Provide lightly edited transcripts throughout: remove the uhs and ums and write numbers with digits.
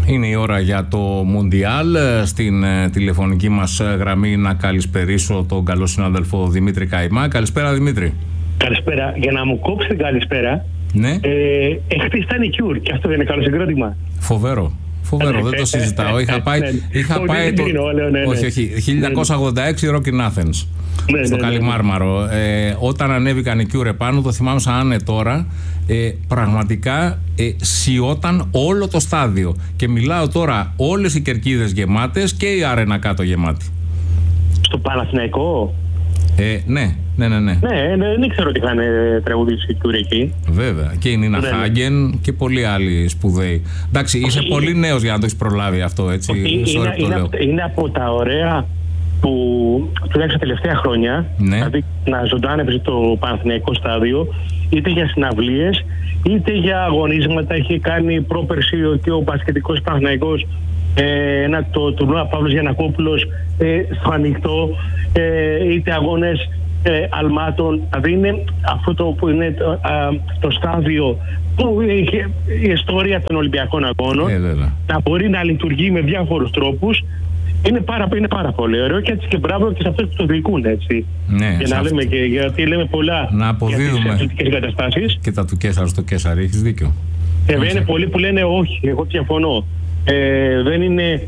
Είναι η ώρα για το Μουντιάλ. Στην τηλεφωνική μας γραμμή να καλησπερίσω τον καλό συνάδελφο Δημήτρη Καϊμά. Καλησπέρα, Δημήτρη. Καλησπέρα. Για να μου κόψει την καλησπέρα, ναι. Εχθές ήταν η Cure και αυτό δεν είναι καλό συγκρότημα. Φοβερό, δεν το συζητάω. Είχα πάει το... Όχι, 1986 Rock in Athens. Στο Καλιμάρμαρο. Όταν ανέβηκαν οι Cure επάνω, το θυμάμαι σαν να είναι τώρα, πραγματικά σιώταν όλο το στάδιο. Και μιλάω τώρα όλες οι κερκίδες γεμάτες και η άρενα κάτω γεμάτη. Στο Παναθηναϊκό? Ναι. Δεν ξέρω ότι είχαν τραγουδήσει οι Cure εκεί. Βέβαια. Και η Νίνα Χάγκεν και πολλοί άλλοι σπουδαίοι. Εντάξει, είσαι πολύ νέος για να το έχεις προλάβει αυτό, έτσι. Είναι από τα ωραία που τουλάχιστον τα τελευταία χρόνια, δηλαδή να ζωντάνευσε το Παναθηναϊκό στάδιο, είτε για συναυλίες είτε για αγωνίσματα. Είχε κάνει πρόπερση και ο μπασκετικός Παναθηναϊκός το τουρνουά Παύλος Γιαννακόπουλος στο ανοιχτό, είτε αγώνες αλμάτων. Δηλαδή είναι αυτό που είναι το στάδιο που είχε η ιστορία των Ολυμπιακών Αγώνων, να μπορεί να λειτουργεί με διάφορους τρόπους. Είναι πάρα πολύ ωραίο και έτσι και μπράβο και σε αυτούς που το διοικούν, έτσι. Ναι, για να λέμε, γιατί λέμε πολλά για τις αθλητικές εγκαταστάσεις. Και τα του Κέσσαρ στο Κέσσαρ, έχεις δίκιο. Είναι πολλοί που λένε όχι, εγώ διαφωνώ. Δεν είναι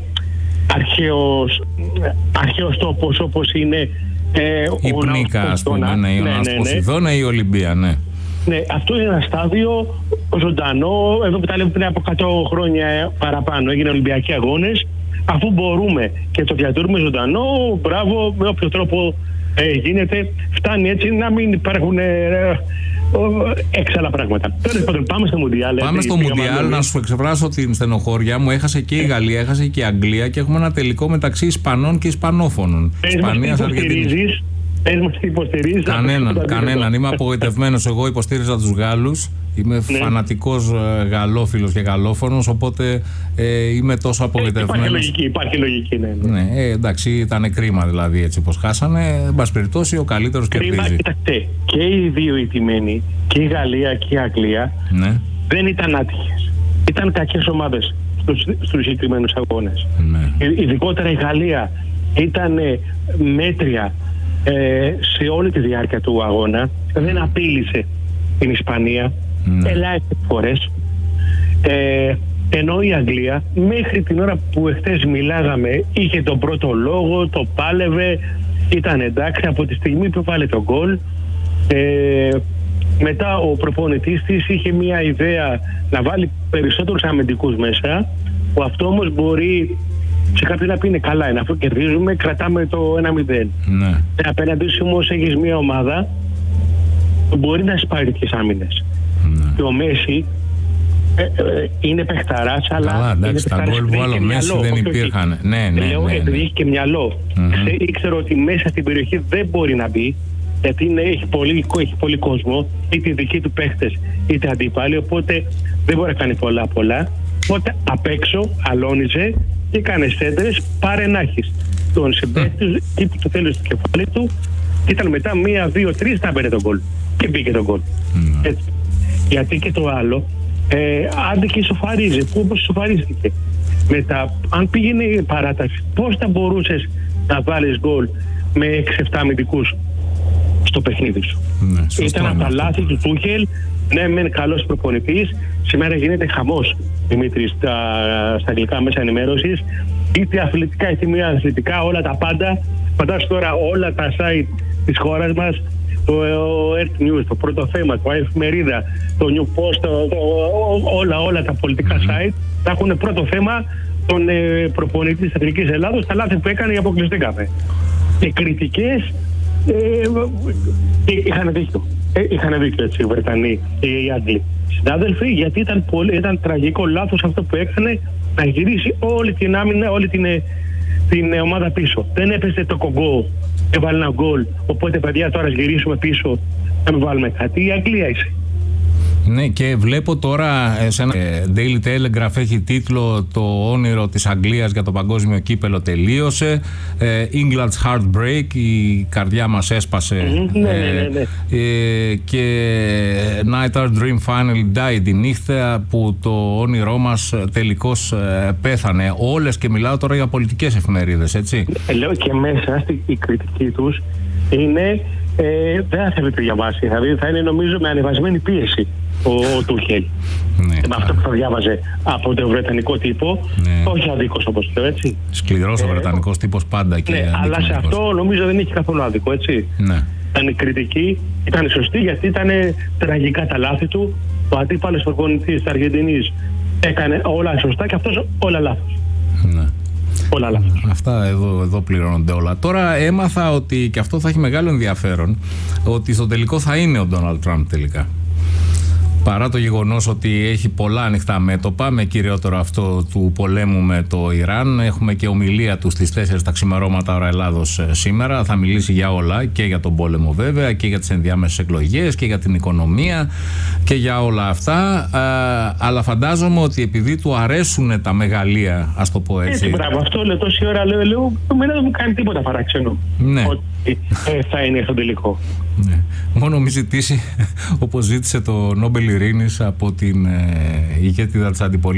αρχαίος τόπος όπως είναι η Πνίκα, ας πούμε, η Ποσειδώνα ή η Ολυμπία, ναι. Ναι, αυτό είναι ένα στάδιο ζωντανό. Εδώ που τα λέμε πριν από 100 χρόνια παραπάνω έγιναν Ολυμπιακοί Αγώνες. Αφού μπορούμε και το διατηρούμε ζωντανό, μπράβο, με όποιο τρόπο γίνεται, φτάνει έτσι να μην υπάρχουν έξαλα πράγματα. Τώρα πάμε στο Μουντιάλ. Πάμε στο Μουντιάλ, να σου εξεφράσω την στενοχώρια μου. Έχασε και η Γαλλία, έχασε και η Αγγλία και έχουμε ένα τελικό μεταξύ Ισπανών και Ισπανόφωνων. Ισπανίας, Αργεντινής. Πες μας τι υποστηρίζεις. Κανέναν. Είμαι απογοητευμένος. Εγώ υποστήριζα τους Γάλλους. Είμαι φανατικός γαλλόφιλος και γαλλόφωνος, οπότε είμαι τόσο απογοητευμένος. Υπάρχει λογική, ναι. Εντάξει, ήταν κρίμα δηλαδή έτσι πως χάσανε. Εν πάση περιπτώσει, ο καλύτερος κερδίζει. Κοιτάξτε, και οι δύο ηττημένοι, και η Γαλλία και η Αγγλία, δεν ήταν άτυχες. Ήταν κακές ομάδες στους συγκεκριμένους αγώνες. Ειδικότερα η Γαλλία ήταν μέτρια σε όλη τη διάρκεια του αγώνα. Δεν απείλησε την Ισπανία ελάχιστες φορές, ενώ η Αγγλία μέχρι την ώρα που εχθές μιλάγαμε είχε τον πρώτο λόγο, το πάλευε, ήταν εντάξει. Από τη στιγμή που βάλε τον γκολ, μετά ο προπονητής της είχε μια ιδέα να βάλει περισσότερους αμυντικούς μέσα, που αυτό όμως μπορεί σε κάποιον να πει είναι καλά, αφού κερδίζουμε κρατάμε το 1-0. Απέναντί σου όμως έχεις μια ομάδα που μπορεί να σπάρει τις άμυνες. Και ο Μέση είναι παιχταράς, αλλά καλά, εντάξει, τα γκολ που άλλο Μέση δεν υπήρχαν. Ναι. Επειδή έχει και μυαλό. Ήξερε ότι μέσα στην περιοχή δεν μπορεί να μπει, γιατί έχει πολύ κόσμο, είτε δικοί του παίχτες είτε αντίπαλοι, οπότε δεν μπορεί να κάνει πολλά. Οπότε απ' έξω αλώνιζε και έκανε σέντρες, πάρε να έχεις τον συμπαίχτη εκεί που το θέλει στο κεφάλι του, και ήταν μετά 1-2-3 θα μπαίνει τον γκολ. Και μπήκε τον γκολ. Γιατί και το άλλο, άντε και ισοφαρίζει, που όπως ισοφαρίστηκε. Μετά, αν πήγαινε η παράταση, πώς θα μπορούσες να βάλεις γκολ με 6-7 αμυντικούς στο παιχνίδι σου? Ήταν από τα λάθη του Τούχελ. Ναι, μεν καλός προπονητής. Σήμερα γίνεται χαμός, Δημήτρη, στα αγγλικά μέσα ενημέρωσης. Είτε αθλητικά είτε μη αθλητικά, όλα τα πάντα. Φαντάσου τώρα όλα τα site της χώρας μας, το Earth News, το Πρώτο Θέμα, το Εφημερίδα, το New Post, όλα τα πολιτικά site θα έχουν πρώτο θέμα τον προπονητή της Εθνικής Ελλάδος, τα λάθη που έκανε για αποκλειστήκαμε. Και κριτικές είχαν δίκιο έτσι οι Βρετανοί και οι Άγγλοι συνάδελφοι, γιατί ήταν τραγικό λάθος αυτό που έκανε, να γυρίσει όλη την άμυνα, όλη την ομάδα πίσω. Δεν έπεσε το κογκό, έβαλε ένα γκολ, οπότε παιδιά τώρα γυρίσουμε πίσω να μην βάλουμε κάτι. Η Αγγλία είσαι. Ναι, και βλέπω τώρα σε ένα Daily Telegraph έχει τίτλο «Το όνειρο της Αγγλίας για το παγκόσμιο κύπελο τελείωσε». England's heartbreak, η καρδιά μας έσπασε. Και Night Our Dream Finally Died, η νύχτα που το όνειρό μας τελικώς πέθανε. Όλες, και μιλάω τώρα για πολιτικές εφημερίδες, έτσι. Λέω και μέσα στην κριτική τους είναι, δεν θα θέλει να διαβάσει, δηλαδή θα είναι νομίζω με ανεβασμένη πίεση ο Τούχελ. Ναι, με αυτό που θα διάβαζε από το βρετανικό τύπο, όχι αδίκως όπως λέω, έτσι. Σκληρός ο βρετανικός τύπος πάντα και αλλά σε αυτό νομίζω δεν έχει καθόλου άδικο, έτσι. Ναι. Ήταν η κριτική, ήταν σωστή, γιατί ήταν τραγικά τα λάθη του. Ο αντίπαλος προπονητής της Αργεντινής έκανε όλα σωστά και αυτός όλα λάθος. Ναι. Όλα λάθος. Αυτά εδώ πληρώνονται όλα. Τώρα έμαθα ότι, και αυτό θα έχει μεγάλο ενδιαφέρον, ότι στο τελικό θα είναι ο Ντόναλντ Τραμπ τελικά. Παρά το γεγονός ότι έχει πολλά ανοιχτά μέτωπα, με κυριότερο αυτό του πολέμου με το Ιράν. Έχουμε και ομιλία του στις 4 τα ξημερώματα ώρα Ελλάδος σήμερα. Θα μιλήσει για όλα, και για τον πόλεμο βέβαια, και για τις ενδιάμεσες εκλογές, και για την οικονομία, και για όλα αυτά. Αλλά φαντάζομαι ότι επειδή του αρέσουν τα μεγαλεία, ας το πω έτσι. Έτσι, μπράβο, αυτό λέω τόση ώρα, λέω, εμένα δεν μου κάνει τίποτα παράξενο. Ναι. Ότι θα είναι στο τελικό. Ναι. Μόνο μη ζητήσει, όπως ζήτησε το Νόμπελ Ειρήνης από την ηγέτιδα της αντιπολίτευσης.